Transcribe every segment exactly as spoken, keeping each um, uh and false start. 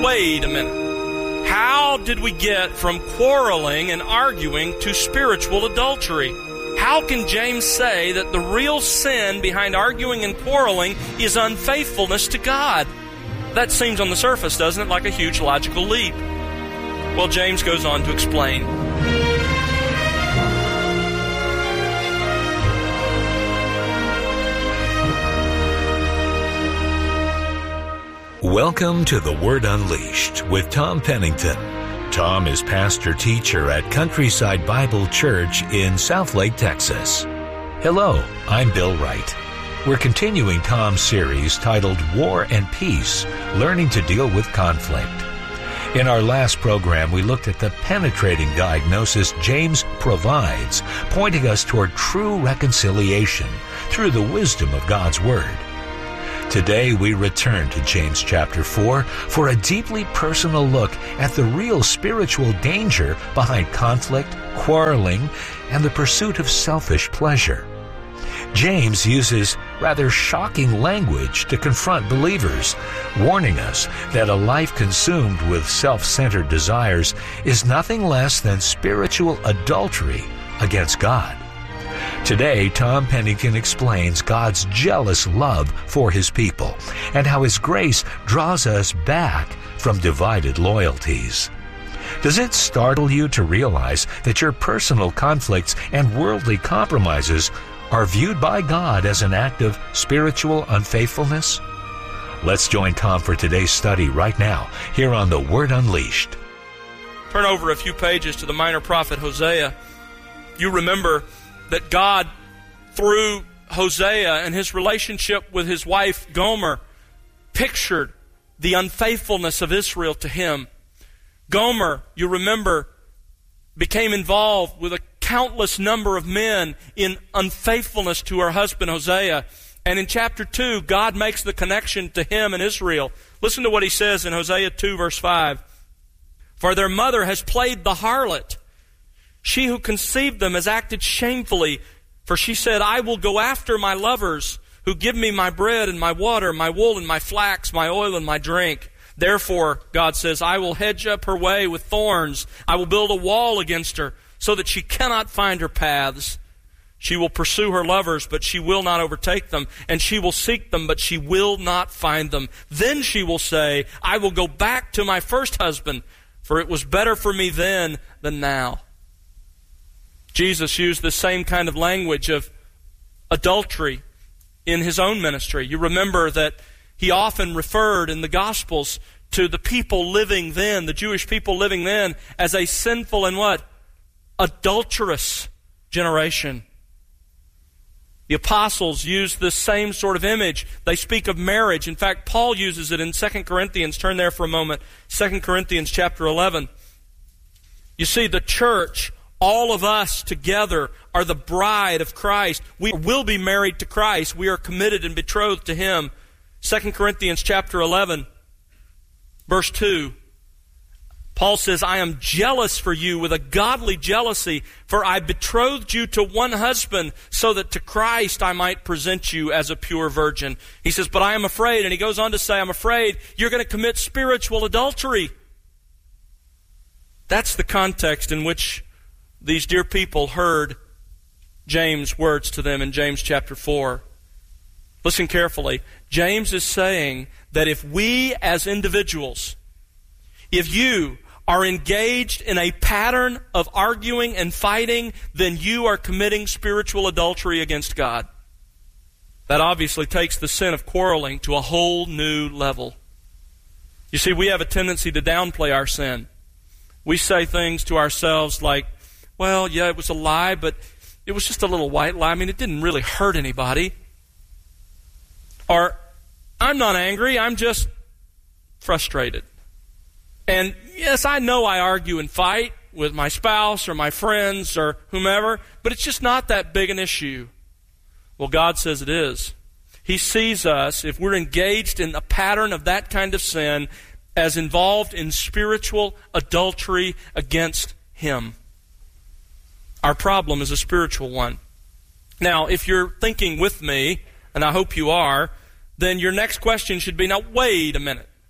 wait a minute. How did we get from quarreling and arguing to spiritual adultery? How can James say that the real sin behind arguing and quarreling is unfaithfulness to God? That seems on the surface, doesn't it, like a huge logical leap? Well, James goes on to explain. Welcome to The Word Unleashed with Tom Pennington. Tom is pastor-teacher at Countryside Bible Church in Southlake, Texas. Hello, I'm Bill Wright. We're continuing Tom's series titled War and Peace, Learning to Deal with Conflict. In our last program, we looked at the penetrating diagnosis James provides, pointing us toward true reconciliation through the wisdom of God's Word. Today, we return to James chapter four for a deeply personal look at the real spiritual danger behind conflict, quarreling, and the pursuit of selfish pleasure. James uses rather shocking language to confront believers, warning us that a life consumed with self-centered desires is nothing less than spiritual adultery against God. Today, Tom Pennington explains God's jealous love for His people and how His grace draws us back from divided loyalties. Does it startle you to realize that your personal conflicts and worldly compromises are viewed by God as an act of spiritual unfaithfulness? Let's join Tom for today's study right now, here on The Word Unleashed. Turn over a few pages to the minor prophet Hosea. You remember that God, through Hosea and his relationship with his wife Gomer, pictured the unfaithfulness of Israel to him. Gomer, you remember, became involved with a countless number of men in unfaithfulness to her husband Hosea. And in chapter two, God makes the connection to him and Israel. Listen to what he says in Hosea two, verse five. For their mother has played the harlot. She who conceived them has acted shamefully. For she said, I will go after my lovers who give me my bread and my water, my wool and my flax, my oil and my drink. Therefore, God says, I will hedge up her way with thorns. I will build a wall against her so that she cannot find her paths. She will pursue her lovers, but she will not overtake them. And she will seek them, but she will not find them. Then she will say, I will go back to my first husband, for it was better for me then than now. Jesus used the same kind of language of adultery in his own ministry. You remember that he often referred in the Gospels to the people living then, the Jewish people living then, as a sinful and what? Adulterous generation. The apostles use this same sort of image. They speak of marriage. In fact, Paul uses it in Second Corinthians. Turn there for a moment. Second Corinthians chapter eleven. You see, the church, all of us together, are the bride of Christ. We will be married to Christ. We are committed and betrothed to Him. Second Corinthians chapter eleven, verse two. Paul says, I am jealous for you with a godly jealousy, for I betrothed you to one husband, so that to Christ I might present you as a pure virgin. He says, but I am afraid, and he goes on to say, I'm afraid you're going to commit spiritual adultery. That's the context in which these dear people heard James' words to them in James chapter four. Listen carefully. James is saying that if we as individuals, if you are engaged in a pattern of arguing and fighting, then you are committing spiritual adultery against God. That obviously takes the sin of quarreling to a whole new level. You see, we have a tendency to downplay our sin. We say things to ourselves like, well, yeah, it was a lie, but it was just a little white lie. I mean, it didn't really hurt anybody. Or, I'm not angry, I'm just frustrated. And yes, I know I argue and fight with my spouse or my friends or whomever, but it's just not that big an issue. Well, God says it is. He sees us, if we're engaged in a pattern of that kind of sin, as involved in spiritual adultery against Him. Our problem is a spiritual one. Now, if you're thinking with me, and I hope you are, then your next question should be, now wait a minute.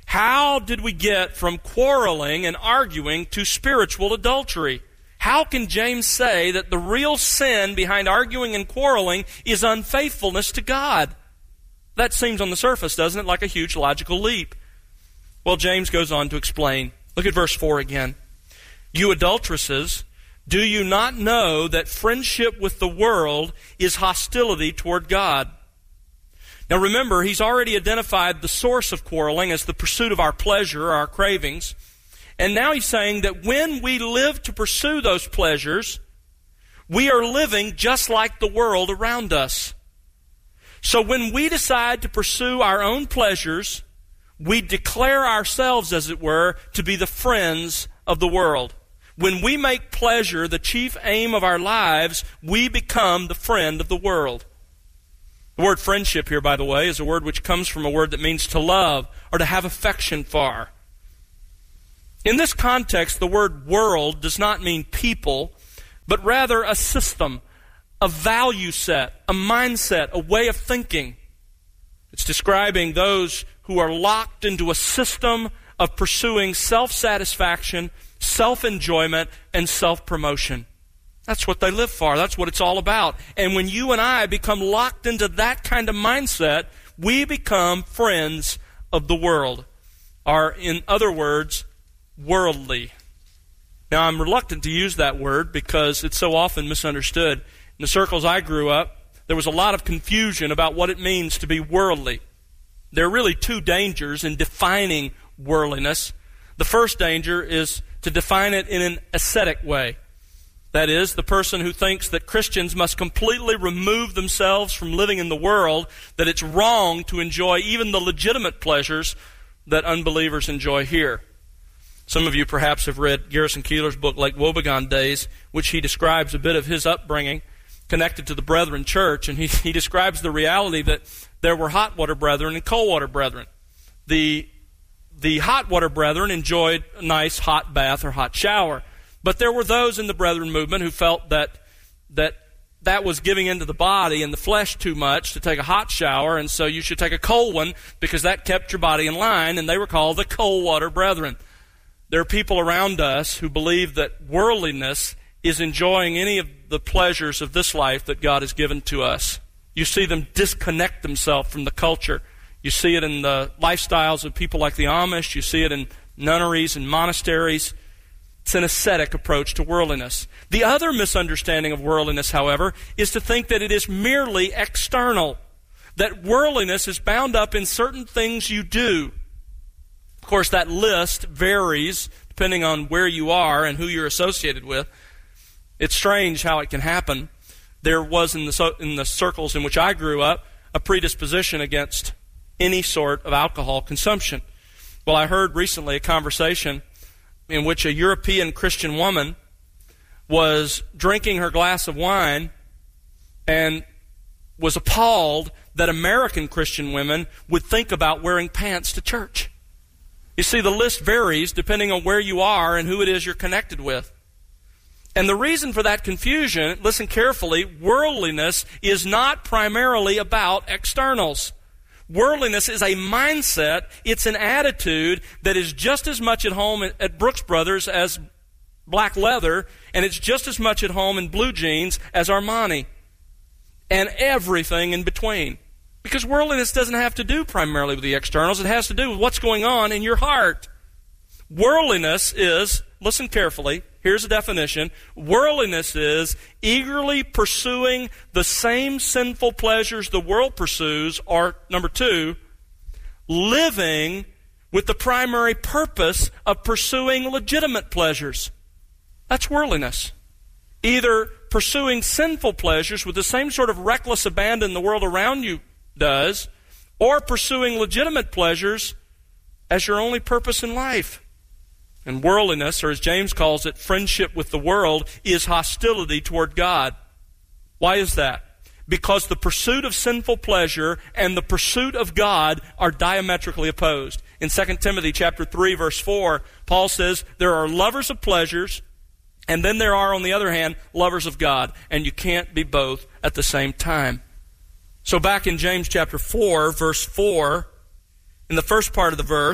How did we get from quarreling and arguing to spiritual adultery? How can James say that the real sin behind arguing and quarreling is unfaithfulness to God? That seems on the surface, doesn't it, like a huge logical leap. Well, James goes on to explain. Look at verse four again. You adulteresses, do you not know that friendship with the world is hostility toward God? Now remember, he's already identified the source of quarreling as the pursuit of our pleasure, our cravings. And now he's saying that when we live to pursue those pleasures, we are living just like the world around us. So when we decide to pursue our own pleasures, we declare ourselves, as it were, to be the friends of the world. When we make pleasure the chief aim of our lives, we become the friend of the world. The word friendship here, by the way, is a word which comes from a word that means to love or to have affection for. In this context, the word world does not mean people, but rather a system, a value set, a mindset, a way of thinking. It's describing those who are locked into a system of pursuing self-satisfaction, self-enjoyment, and self-promotion. That's what they live for. That's what it's all about. And when you and I become locked into that kind of mindset, we become friends of the world. Or, in other words, worldly. Now, I'm reluctant to use that word because it's so often misunderstood. In the circles I grew up, there was a lot of confusion about what it means to be worldly. There are really two dangers in defining worldliness. The first danger is to define it in an ascetic way. That is, the person who thinks that Christians must completely remove themselves from living in the world, that it's wrong to enjoy even the legitimate pleasures that unbelievers enjoy here. Some of you perhaps have read Garrison Keillor's book, Lake Wobegon Days, which he describes a bit of his upbringing connected to the Brethren Church, and he, he describes the reality that there were hot water brethren and cold water brethren. The, the hot water brethren enjoyed a nice hot bath or hot shower, but there were those in the Brethren movement who felt that that that was giving into the body and the flesh too much to take a hot shower, and so you should take a cold one because that kept your body in line, and they were called the cold water brethren. There are people around us who believe that worldliness is enjoying any of the pleasures of this life that God has given to us. You see them disconnect themselves from the culture. You see it in the lifestyles of people like the Amish. You see it in nunneries and monasteries. It's an ascetic approach to worldliness. The other misunderstanding of worldliness, however, is to think that it is merely external, that worldliness is bound up in certain things you do. Of course, that list varies depending on where you are and who you're associated with. It's strange how it can happen. There was in the, in the circles in which I grew up a predisposition against any sort of alcohol consumption. Well, I heard recently a conversation in which a European Christian woman was drinking her glass of wine and was appalled that American Christian women would think about wearing pants to church. You see, the list varies depending on where you are and who it is you're connected with. And the reason for that confusion, listen carefully, worldliness is not primarily about externals. Worldliness is a mindset, it's an attitude that is just as much at home at Brooks Brothers as black leather, and it's just as much at home in blue jeans as Armani, and everything in between. Because worldliness doesn't have to do primarily with the externals, it has to do with what's going on in your heart. Worldliness is, listen carefully, here's a definition. Worldliness is eagerly pursuing the same sinful pleasures the world pursues, or, number two, living with the primary purpose of pursuing legitimate pleasures. That's worldliness. Either pursuing sinful pleasures with the same sort of reckless abandon the world around you does, or pursuing legitimate pleasures as your only purpose in life. And worldliness, or as James calls it, friendship with the world, is hostility toward God. Why is that? Because the pursuit of sinful pleasure and the pursuit of God are diametrically opposed. In Second Timothy chapter three, verse four, Paul says there are lovers of pleasures, and then there are, on the other hand, lovers of God. And you can't be both at the same time. So back in James chapter four, verse four, in the first part of the verse,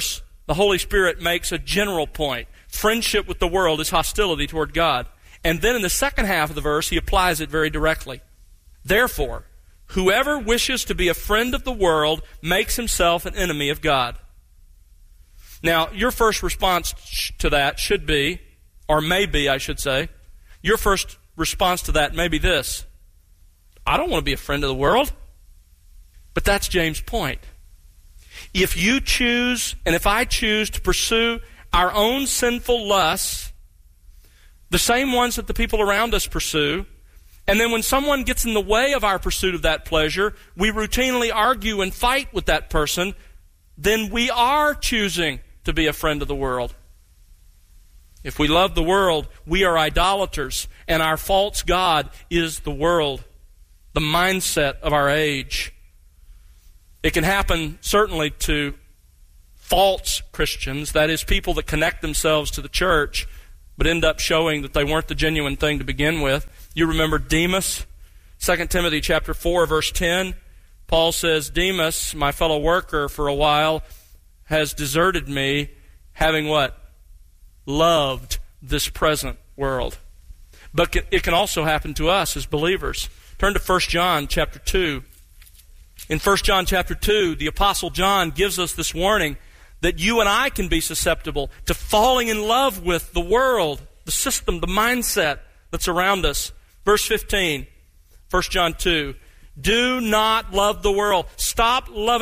the Holy Spirit makes a general point. Friendship with the world is hostility toward God. And then in the second half of the verse, he applies it very directly. Therefore, whoever wishes to be a friend of the world makes himself an enemy of God. Now, your first response to that should be, or may be, I should say, your first response to that may be this: I don't want to be a friend of the world. But that's James' point. If you choose, and if I choose to pursue our own sinful lusts, the same ones that the people around us pursue, and then when someone gets in the way of our pursuit of that pleasure, we routinely argue and fight with that person, then we are choosing to be a friend of the world. If we love the world, we are idolaters, and our false god is the world, the mindset of our age. It can happen certainly to false Christians, that is, people that connect themselves to the church but end up showing that they weren't the genuine thing to begin with. You remember Demas, Second Timothy chapter four, verse ten. Paul says, Demas, my fellow worker for a while, has deserted me, having what? Loved this present world. But it can also happen to us as believers. Turn to First John chapter two. In First John chapter two, the Apostle John gives us this warning that you and I can be susceptible to falling in love with the world, the system, the mindset that's around us. Verse fifteen, First John two, do not love the world. Stop loving